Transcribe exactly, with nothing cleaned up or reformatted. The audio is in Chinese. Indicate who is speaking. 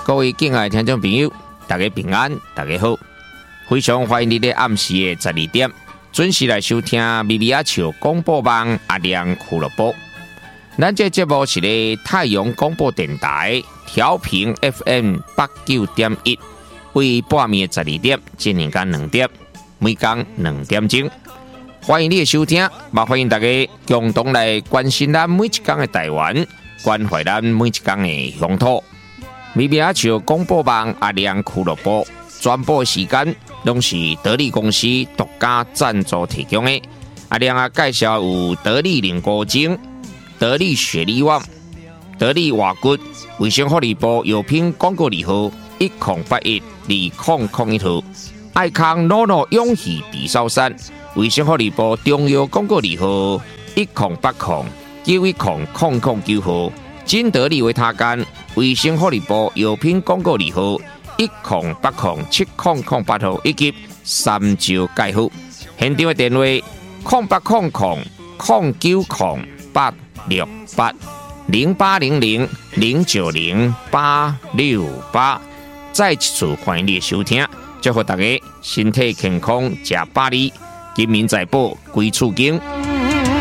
Speaker 1: 各位敬爱的听众朋友，大家平安，大家好，非常欢迎你在暗时的十二点准时来收听咪咪阿笑广播网阿亮俱乐部。咱这节目是咧太阳广播电台调频 F M 八九点一，为半暝十二点进行到两点，每天两点钟。欢迎你的收听，也欢迎大家共同来关心咱每一天的台湾，关怀咱每一天的乡土。咪咪阿笑广播网阿亮俱乐部转播时间拢是得力公司独家赞助提供的。阿亮啊，介绍有得力凝固精、得力雪力旺、得力瓦骨、卫生福利部药品广告字号一零八一二零零一号，爱康诺诺永续地烧山。卫生福利部中药广告字号一零八零九一零零零九号，金得利维他干卫生福利部药品广告字号一零八零七零零八号，以及三九介护。现场的电话零八零零零九零八六八零八零零零九零八六八。再一次欢迎你的收听，祝福大家身体健康，吃百里。金民财宝归厝经。